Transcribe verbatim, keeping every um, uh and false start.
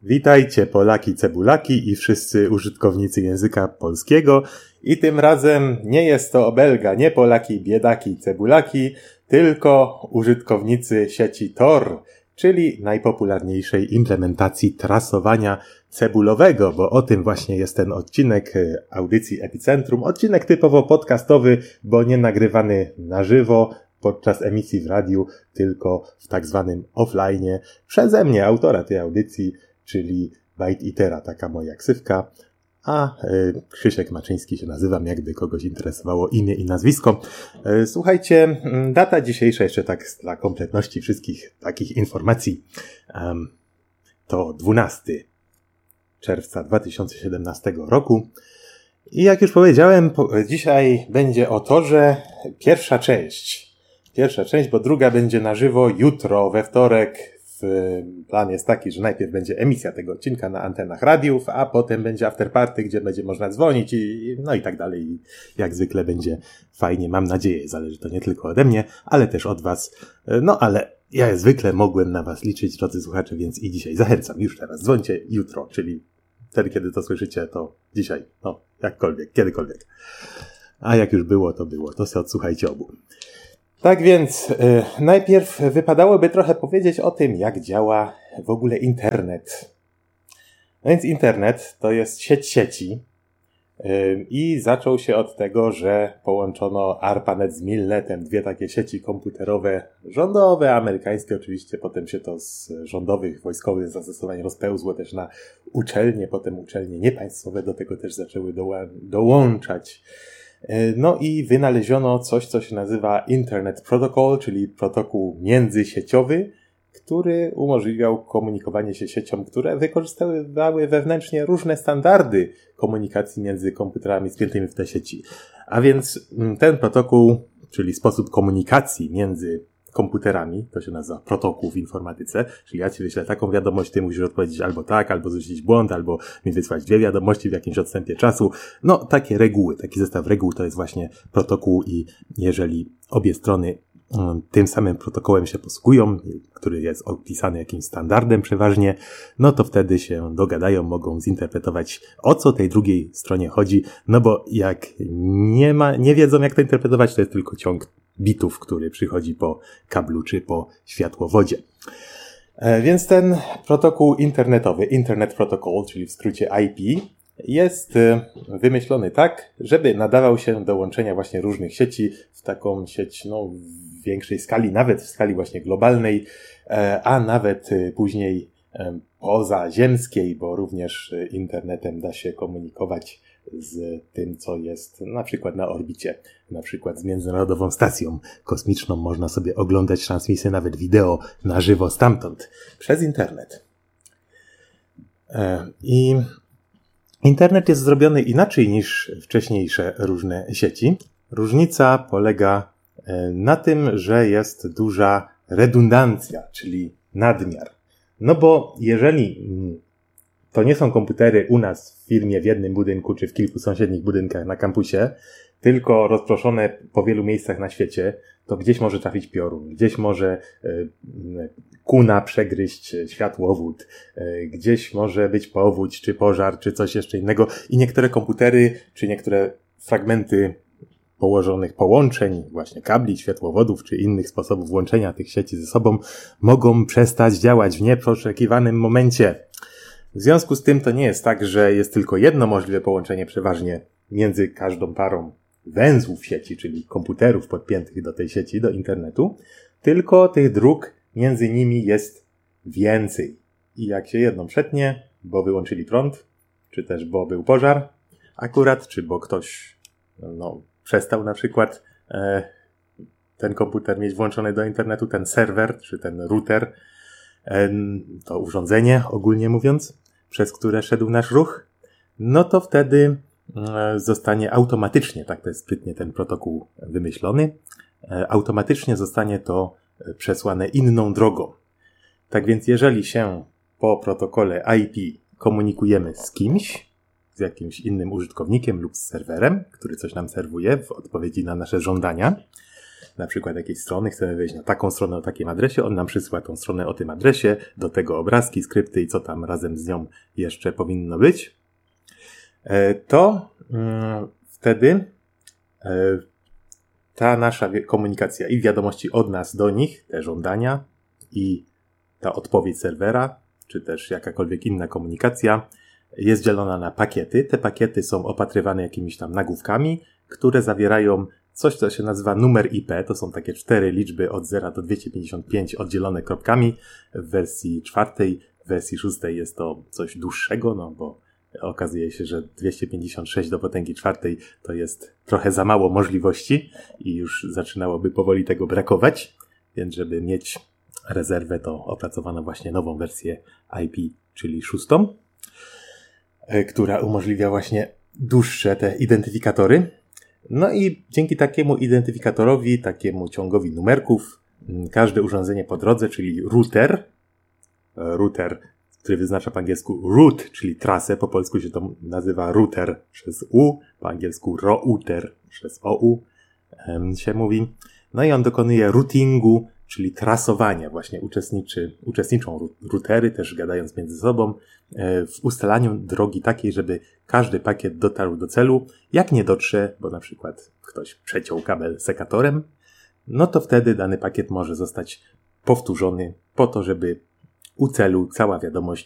Witajcie Polaki, Cebulaki i wszyscy użytkownicy języka polskiego. I tym razem nie jest to obelga, nie Polaki, biedaki, cebulaki, tylko użytkownicy sieci Tor, czyli najpopularniejszej implementacji trasowania cebulowego, bo o tym właśnie jest ten odcinek audycji Epicentrum. Odcinek typowo podcastowy, bo nie nagrywany na żywo podczas emisji w radiu, tylko w tak zwanym offline'ie przeze mnie, autora tej audycji, czyli Bite Eatera, taka moja ksywka, a y, Krzysiek Maczyński się nazywam, jakby kogoś interesowało imię i nazwisko. Y, słuchajcie, data dzisiejsza, jeszcze tak dla kompletności wszystkich takich informacji, um, to dwunastego czerwca dwa tysiące siedemnastego roku. I jak już powiedziałem, po, dzisiaj będzie o torze pierwsza część. Pierwsza część, bo druga będzie na żywo jutro, we wtorek. Plan jest taki, że najpierw będzie emisja tego odcinka na antenach radiów, a potem będzie afterparty, gdzie będzie można dzwonić i no i tak dalej. I jak zwykle będzie fajnie, mam nadzieję. Zależy to nie tylko ode mnie, ale też od was. No ale ja jak zwykle mogłem na was liczyć, drodzy słuchacze, więc i dzisiaj zachęcam. Już teraz dzwońcie jutro, czyli wtedy, kiedy to słyszycie, to dzisiaj, no jakkolwiek, kiedykolwiek. A jak już było, to było. To sobie odsłuchajcie obu. Tak więc y, najpierw wypadałoby trochę powiedzieć o tym, jak działa w ogóle internet. No więc internet to jest sieć sieci y, i zaczął się od tego, że połączono ARPANET z Milnetem, dwie takie sieci komputerowe, rządowe, amerykańskie oczywiście, potem się to z rządowych, wojskowych zastosowań rozpełzło też na uczelnie, potem uczelnie niepaństwowe do tego też zaczęły doła- dołączać. No i wynaleziono coś, co się nazywa Internet Protocol, czyli protokół międzysieciowy, który umożliwiał komunikowanie się sieciom, które wykorzystywały wewnętrznie różne standardy komunikacji między komputerami spiętymi w te sieci. A więc ten protokół, czyli sposób komunikacji między komputerami, to się nazywa protokół w informatyce, czyli ja ci wyślę taką wiadomość, ty musisz odpowiedzieć albo tak, albo zrzucić błąd, albo mi wysłać dwie wiadomości w jakimś odstępie czasu. No, takie reguły, taki zestaw reguł to jest właśnie protokół i jeżeli obie strony um, tym samym protokołem się posługują, który jest opisany jakimś standardem przeważnie, no to wtedy się dogadają, mogą zinterpretować, o co tej drugiej stronie chodzi, no bo jak nie ma, nie wiedzą jak to interpretować, to jest tylko ciąg bitów, który przychodzi po kablu czy po światłowodzie. E, więc ten protokół internetowy, Internet Protocol, czyli w skrócie I P, jest e, wymyślony tak, żeby nadawał się do łączenia właśnie różnych sieci w taką sieć no, w większej skali, nawet w skali właśnie globalnej, e, a nawet e, później e, pozaziemskiej, bo również internetem da się komunikować z tym, co jest na przykład na orbicie, na przykład z Międzynarodową Stacją Kosmiczną. Można sobie oglądać transmisję, nawet wideo na żywo stamtąd, przez internet. I internet jest zrobiony inaczej niż wcześniejsze różne sieci. Różnica polega na tym, że jest duża redundancja, czyli nadmiar. No bo jeżeli to nie są komputery u nas w firmie, w jednym budynku, czy w kilku sąsiednich budynkach na kampusie, tylko rozproszone po wielu miejscach na świecie, to gdzieś może trafić piorun, gdzieś może y, kuna przegryźć światłowód, y, gdzieś może być powódź, czy pożar, czy coś jeszcze innego. I niektóre komputery, czy niektóre fragmenty położonych połączeń, właśnie kabli, światłowodów, czy innych sposobów łączenia tych sieci ze sobą, mogą przestać działać w nieproczekiwanym momencie. W związku z tym to nie jest tak, że jest tylko jedno możliwe połączenie przeważnie między każdą parą węzłów sieci, czyli komputerów podpiętych do tej sieci, do internetu, tylko tych dróg między nimi jest więcej. I jak się jedną przetnie, bo wyłączyli prąd, czy też bo był pożar akurat, czy bo ktoś no, przestał na przykład e, ten komputer mieć włączony do internetu, ten serwer, czy ten router, e, to urządzenie ogólnie mówiąc, przez które szedł nasz ruch, no to wtedy zostanie automatycznie, tak to jest sprytnie ten protokół wymyślony, automatycznie zostanie to przesłane inną drogą. Tak więc jeżeli się po protokole I P komunikujemy z kimś, z jakimś innym użytkownikiem lub z serwerem, który coś nam serwuje w odpowiedzi na nasze żądania, na przykład jakiejś strony, chcemy wejść na taką stronę o takim adresie, on nam przysyła tą stronę o tym adresie, do tego obrazki, skrypty i co tam razem z nią jeszcze powinno być. To mm, wtedy e, ta nasza komunikacja i wiadomości od nas do nich, te żądania i ta odpowiedź serwera, czy też jakakolwiek inna komunikacja jest dzielona na pakiety. Te pakiety są opatrywane jakimiś tam nagłówkami, które zawierają coś, co się nazywa numer I P. To są takie cztery liczby od zera do dwieście pięćdziesiąt pięć oddzielone kropkami. W wersji czwartej, w wersji szóstej jest to coś dłuższego, no bo okazuje się, że dwieście pięćdziesiąt sześć do potęgi czwartej to jest trochę za mało możliwości i już zaczynałoby powoli tego brakować, więc żeby mieć rezerwę, to opracowano właśnie nową wersję I P, czyli szóstą, która umożliwia właśnie dłuższe te identyfikatory. No i dzięki takiemu identyfikatorowi, takiemu ciągowi numerków, każde urządzenie po drodze, czyli router, router, który wyznacza po angielsku route, czyli trasę, po polsku się to nazywa router przez U, po angielsku router przez O U się mówi. No i on dokonuje routingu, czyli trasowania, właśnie uczestniczy, uczestniczą routery, też gadając między sobą, w ustalaniu drogi takiej, żeby każdy pakiet dotarł do celu. Jak nie dotrze, bo na przykład ktoś przeciął kabel sekatorem, no to wtedy dany pakiet może zostać powtórzony po to, żeby u celu cała wiadomość